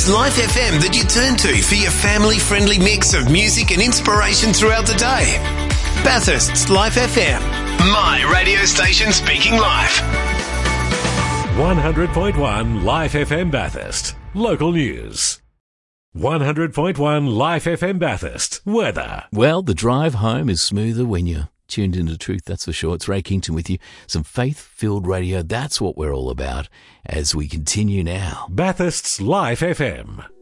It's Life FM that you turn to for your family-friendly mix of music and inspiration throughout the day. Bathurst's Life FM. My radio station speaking life. 100.1 Life FM Bathurst. Local news. 100.1 Life FM Bathurst. Weather. Well, the drive home is smoother when you're tuned into truth, that's for sure. It's Ray Kington with you. Some faith-filled radio, that's what we're all about as we continue now. Bathurst's Life FM.